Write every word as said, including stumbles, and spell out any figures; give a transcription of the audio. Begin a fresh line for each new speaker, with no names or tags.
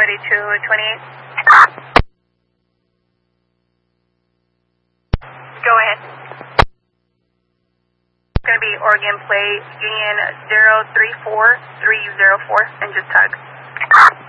thirty-two twenty-eight. Go ahead. It's going to be Oregon plate Union zero three four three zero four and just tug.